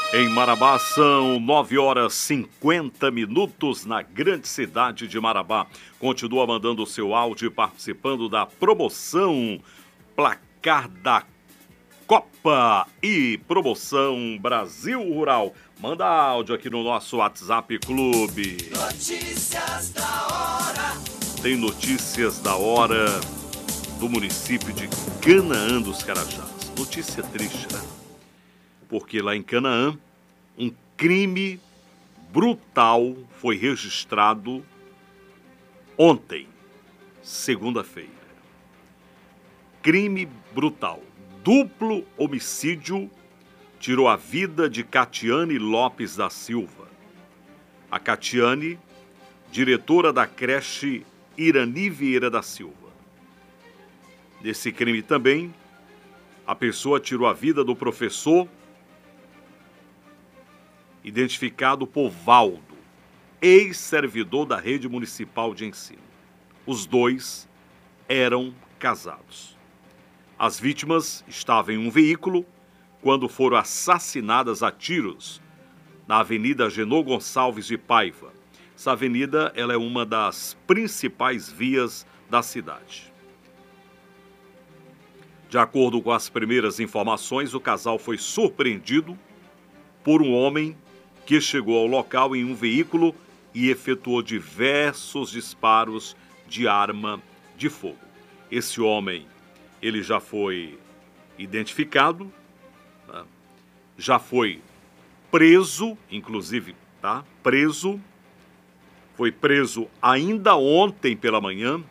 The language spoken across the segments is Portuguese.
Em Marabá são 9h50 na grande cidade de Marabá. Continua mandando o seu áudio e participando da promoção Placar da Copa e promoção Brasil Rural. Manda áudio aqui no nosso WhatsApp Clube. Notícias da hora. Tem notícias da hora do município de Canaã dos Carajás. Notícia triste, né? Porque lá em Canaã, um crime brutal foi registrado ontem, segunda-feira. Crime brutal. Duplo homicídio tirou a vida de Catiane Lopes da Silva. A Catiane, diretora da creche Irani Vieira da Silva. Nesse crime também, a pessoa tirou a vida do professor identificado por Valdo, ex-servidor da rede municipal de ensino. Os dois eram casados. As vítimas estavam em um veículo quando foram assassinadas a tiros na Avenida Genô Gonçalves de Paiva. Essa avenida ela é uma das principais vias da cidade. De acordo com as primeiras informações, o casal foi surpreendido por um homem que chegou ao local em um veículo e efetuou diversos disparos de arma de fogo. Esse homem, ele já foi identificado, tá? Já foi preso, inclusive, tá? Foi preso ainda ontem pela manhã.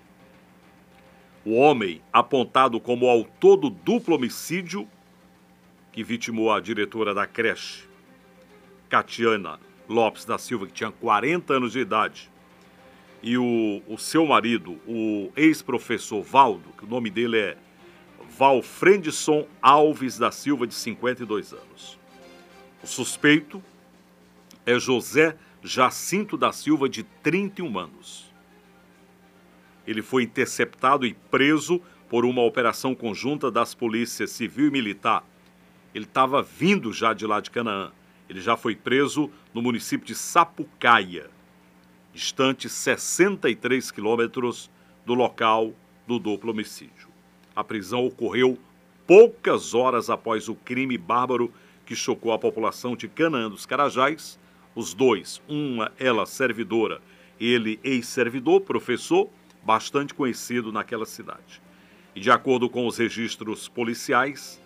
O homem apontado como autor do duplo homicídio que vitimou a diretora da creche, Catiane Lopes da Silva, que tinha 40 anos de idade, e o seu marido, o ex-professor Valdo, que o nome dele é Valfredson Alves da Silva, de 52 anos. O suspeito é José Jacinto da Silva, de 31 anos. Ele foi interceptado e preso por uma operação conjunta das polícias civil e militar. Ele estava vindo já de lá de Canaã. Ele já foi preso no município de Sapucaia, distante 63 quilômetros do local do duplo homicídio. A prisão ocorreu poucas horas após o crime bárbaro que chocou a população de Canaã dos Carajás. Os dois, ela servidora, ele ex-servidor, professor, bastante conhecido naquela cidade. E de acordo com os registros policiais,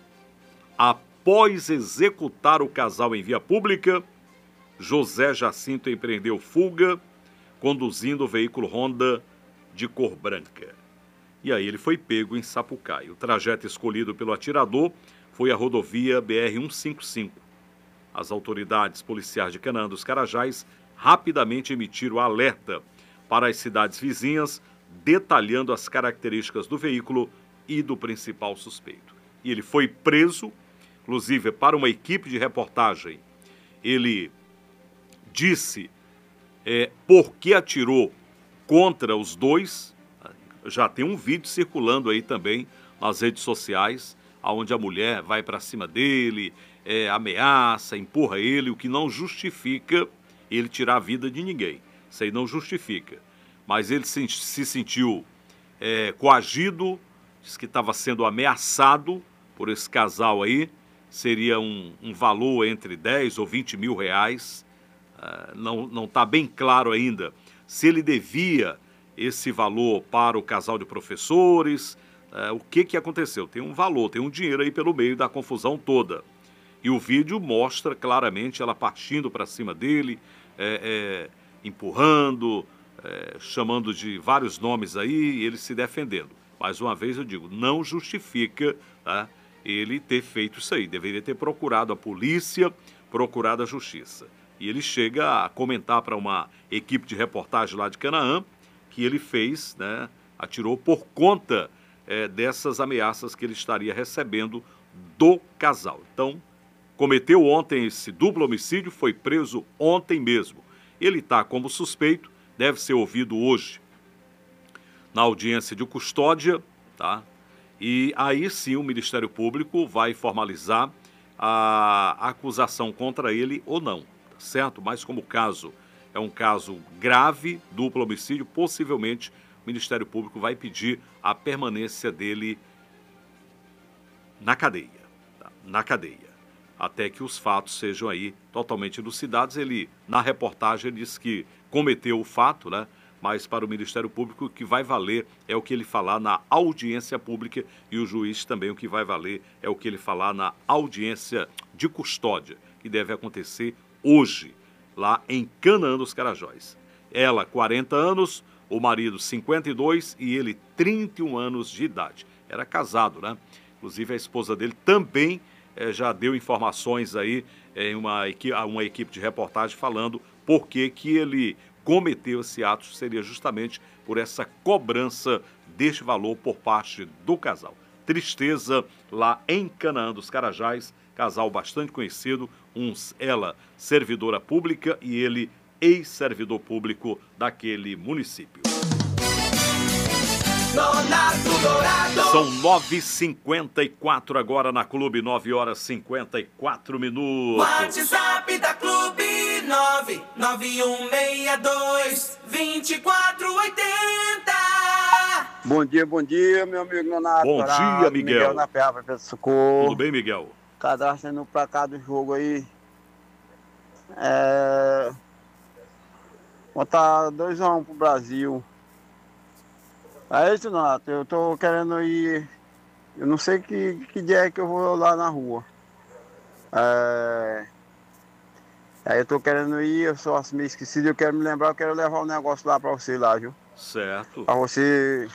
após executar o casal em via pública, José Jacinto empreendeu fuga, conduzindo o veículo Honda de cor branca. E aí ele foi pego em Sapucaia. O trajeto escolhido pelo atirador foi a rodovia BR-155. As autoridades policiais de Canaã dos Carajás rapidamente emitiram alerta para as cidades vizinhas, detalhando as características do veículo e do principal suspeito. E ele foi preso, inclusive para uma equipe de reportagem. Ele disse por que atirou contra os dois. Já tem um vídeo circulando aí também nas redes sociais, onde a mulher vai para cima dele, ameaça, empurra ele, o que não justifica ele tirar a vida de ninguém. Isso aí não justifica. Mas ele se sentiu coagido, disse que estava sendo ameaçado por esse casal aí. Seria um valor entre 10 ou 20 mil reais. Não está bem claro ainda se ele devia esse valor para o casal de professores. O que aconteceu? Tem um valor, tem um dinheiro aí pelo meio da confusão toda. E o vídeo mostra claramente ela partindo para cima dele, empurrando, chamando de vários nomes aí, e ele se defendendo. Mais uma vez eu digo, não justifica, tá, ele ter feito isso aí. Deveria ter procurado a polícia, procurado a justiça. E ele chega a comentar para uma equipe de reportagem lá de Canaã que ele fez, né, atirou por conta dessas ameaças que ele estaria recebendo do casal. Então, cometeu ontem esse duplo homicídio, foi preso ontem mesmo. Ele está como suspeito, deve ser ouvido hoje na audiência de custódia, tá? E aí sim o Ministério Público vai formalizar a acusação contra ele ou não, tá certo? Mas como o caso é um caso grave, duplo homicídio, possivelmente o Ministério Público vai pedir a permanência dele na cadeia, tá? Na cadeia, até que os fatos sejam aí totalmente elucidados. Ele, na reportagem, ele disse que cometeu o fato, né? Mas para o Ministério Público o que vai valer é o que ele falar na audiência pública, e o juiz também o que vai valer é o que ele falar na audiência de custódia, que deve acontecer hoje, lá em Canaã dos Carajós. Ela, 40 anos, o marido, 52, e ele, 31 anos de idade. Era casado, né? Inclusive, a esposa dele também já deu informações aí em uma equipe de reportagem falando por que ele cometeu esse ato. Seria justamente por essa cobrança deste valor por parte do casal. Tristeza lá em Canaã dos Carajás, casal bastante conhecido, ela servidora pública e ele ex-servidor público daquele município. Nonato Dourado. São 9h54 agora na Clube, 9h54. WhatsApp da Clube 99162-2480. Bom dia, meu amigo Nonato. Bom dia, Miguel. Miguel na Penha, Pedro Socorro. Tudo bem, Miguel? Cadastro no placar do jogo aí. Botar 2-1 pro Brasil. É isso, Nonato. Eu tô querendo ir. Eu não sei que dia é que eu vou lá na rua. Aí eu tô querendo ir, eu sou assim meio esquecido, eu quero me lembrar, eu quero levar um negócio lá pra você lá, viu? Certo. Pra você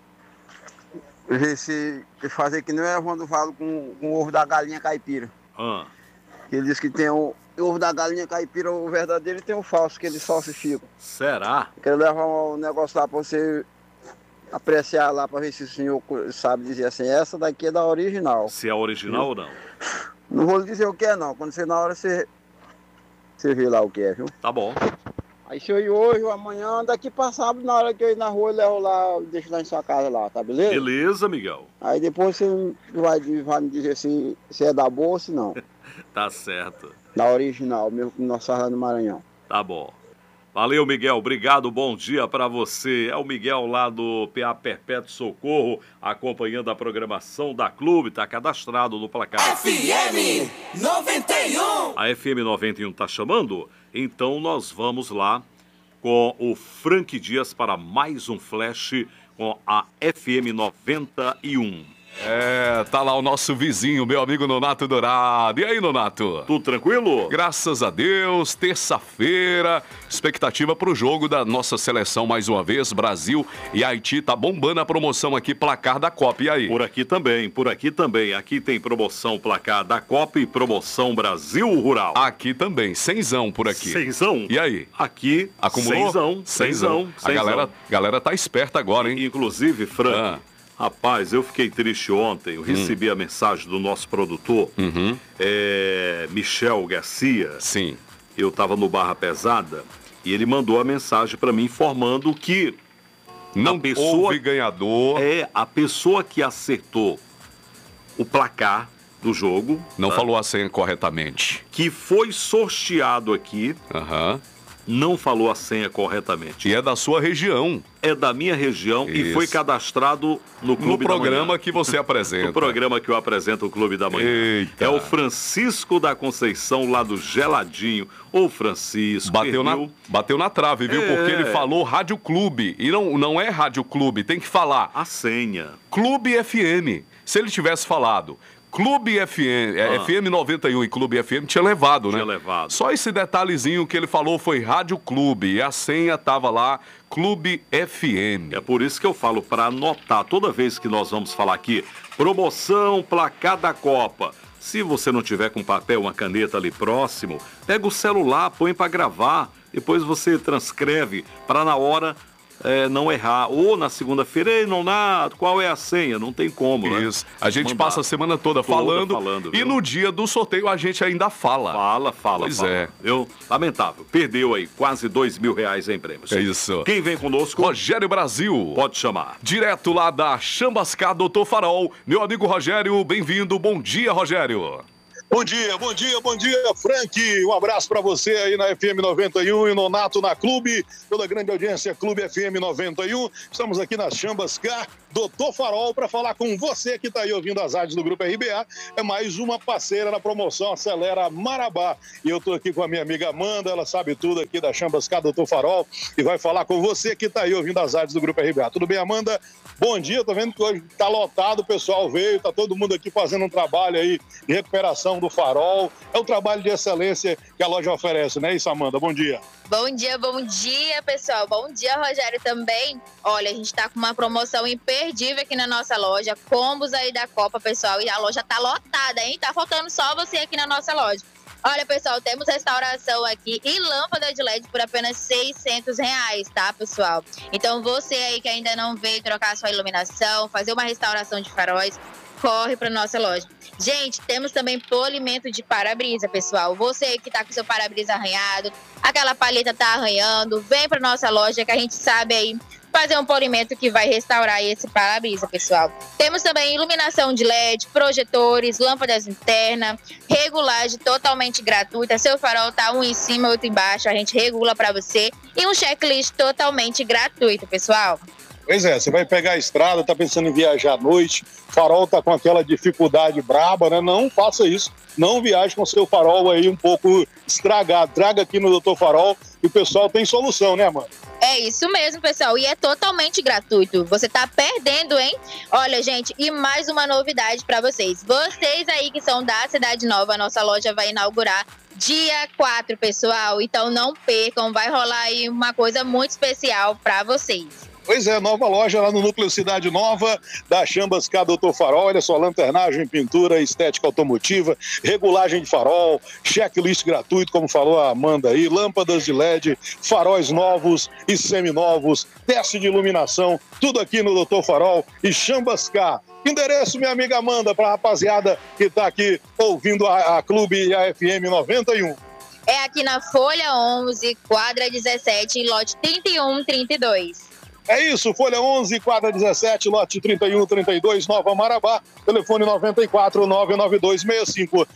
ver se fazer que não é Evandro Valo com o ovo da galinha caipira. Ele diz que tem o ovo da galinha caipira, o verdadeiro, e tem o falso, que eles falsificam. Será? Quero levar um negócio lá pra você apreciar lá, pra ver se o senhor sabe dizer assim, essa daqui é da original. Se é original ou não? Não vou lhe dizer o que é não, quando você na hora você vê lá o que é, viu? Tá bom. Aí se eu ir hoje ou amanhã, daqui pra sábado, na hora que eu ir na rua, eu levo lá, deixo lá em sua casa lá, tá beleza? Beleza, Miguel. Aí depois você vai me dizer se é da boa ou se não. Tá certo. Da original, mesmo que nós falamos lá no Maranhão. Tá bom. Valeu, Miguel. Obrigado, bom dia pra você. É o Miguel lá do PA Perpétuo Socorro, acompanhando a programação da Clube, tá cadastrado no placar. FM 91. A FM 91 tá chamando? Então nós vamos lá com o Frank Dias para mais um flash com a FM 91. Tá lá o nosso vizinho, meu amigo Nonato Dourado. E aí, Nonato? Tudo tranquilo? Graças a Deus, terça-feira, expectativa pro jogo da nossa seleção mais uma vez, Brasil e Haiti. Tá bombando a promoção aqui, placar da Copa. E aí? Por aqui também. Aqui tem promoção placar da Copa e promoção Brasil Rural. Aqui também, cenzão por aqui. Cenzão? E aí? Aqui, acumulou? Cenzão. A galera tá esperta agora, hein? Inclusive, Frank, rapaz, eu fiquei triste ontem. Eu recebi a mensagem do nosso produtor, Michel Garcia. Sim. Eu estava no Barra Pesada e ele mandou a mensagem para mim informando que não houve ganhador. A pessoa que acertou o placar do jogo. Não falou a senha corretamente. Que foi sorteado aqui. Não falou a senha corretamente. E é da sua região. É da minha região. Isso. E foi cadastrado no Clube da Manhã. No programa que você apresenta. No programa que eu apresento, o Clube da Manhã. Eita. É o Francisco da Conceição, lá do Geladinho. Ô, Francisco. Bateu na trave, viu? Porque ele falou Rádio Clube. E não é Rádio Clube, tem que falar. A senha. Clube FM. Se ele tivesse falado Clube FM, FM 91 e Clube FM tinha levado, né? Tinha levado. Só esse detalhezinho que ele falou foi Rádio Clube e a senha tava lá, Clube FM. É por isso que eu falo, para anotar, toda vez que nós vamos falar aqui, promoção, placar da Copa. Se você não tiver com papel, uma caneta ali próximo, pega o celular, põe para gravar, depois você transcreve para na hora não errar. Ou na segunda-feira, qual é a senha? Não tem como, né? Isso. A gente passa a semana toda falando e viu? No dia do sorteio a gente ainda fala. Fala. Pois é. Lamentável. Perdeu aí quase R$2.000 em prêmios. É isso. Quem vem conosco? Rogério Brasil. Pode chamar. Direto lá da Chambascar, Doutor Farol. Meu amigo Rogério, bem-vindo. Bom dia, Rogério. Bom dia, Frank. Um abraço para você aí na FM 91 e Nonato na Clube, toda a grande audiência Clube FM 91. Estamos aqui nas Chambas Car, Doutor Farol, para falar com você que está aí ouvindo as rádios do Grupo RBA. É mais uma parceira na promoção Acelera Marabá. E eu estou aqui com a minha amiga Amanda, ela sabe tudo aqui da Chambas Car, Doutor Farol, e vai falar com você que está aí ouvindo as rádios do Grupo RBA. Tudo bem, Amanda? Bom dia, tô vendo que hoje está lotado, o pessoal veio, tá todo mundo aqui fazendo um trabalho aí de recuperação do farol. É um trabalho de excelência que a loja oferece, não é isso, Amanda? Bom dia. Bom dia, pessoal. Bom dia, Rogério, também. Olha, a gente tá com uma promoção imperdível aqui na nossa loja, combos aí da Copa, pessoal, e a loja tá lotada, hein? Tá faltando só você aqui na nossa loja. Olha, pessoal, temos restauração aqui e lâmpada de LED por apenas R$600, tá, pessoal? Então, você aí que ainda não veio trocar a sua iluminação, fazer uma restauração de faróis, corre para nossa loja. Gente, temos também polimento de para-brisa, pessoal. Você que tá com seu para-brisa arranhado, aquela palheta tá arranhando, vem para nossa loja que a gente sabe aí fazer um polimento que vai restaurar esse para-brisa, pessoal. Temos também iluminação de LED, projetores, lâmpadas internas, regulagem totalmente gratuita. Seu farol tá um em cima, outro embaixo, a gente regula para você. E um checklist totalmente gratuito, pessoal. Pois é, você vai pegar a estrada, tá pensando em viajar à noite, farol tá com aquela dificuldade braba, né? Não faça isso, não viaje com seu farol aí um pouco estragado. Traga aqui no Doutor Farol e o pessoal tem solução, né, mano? É isso mesmo, pessoal, e é totalmente gratuito. Você tá perdendo, hein? Olha, gente, e mais uma novidade para vocês. Vocês aí que são da Cidade Nova, a nossa loja vai inaugurar dia 4, pessoal. Então não percam, vai rolar aí uma coisa muito especial para vocês. Pois é, nova loja lá no Núcleo Cidade Nova, da Chambas Car Doutor Farol. Olha só, lanternagem, pintura, estética automotiva, regulagem de farol, checklist gratuito, como falou a Amanda aí, lâmpadas de LED, faróis novos e seminovos, teste de iluminação, tudo aqui no Doutor Farol e Chambas Car. Endereço, minha amiga Amanda, para a rapaziada que está aqui ouvindo a Clube e a FM 91. É aqui na Folha 11, quadra 17, lote 3132. É isso, Folha 11, quadra 17, lote 3132, Nova Marabá, telefone 94 99265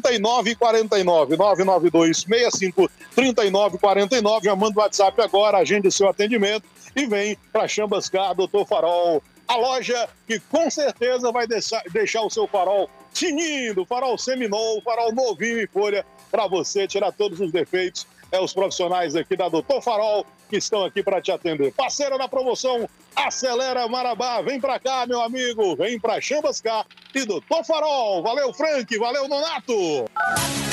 3949, 99265 3949, já manda o WhatsApp agora, agende o seu atendimento e vem para Chambas Car Doutor Farol, a loja que com certeza vai deixar o seu farol tinindo, farol seminovo, farol novinho em folha, para você tirar todos os defeitos. É os profissionais aqui da Doutor Farol que estão aqui para te atender. Parceira da promoção Acelera Marabá. Vem para cá, meu amigo. Vem para Chambas Car e Doutor Farol. Valeu, Frank. Valeu, Nonato.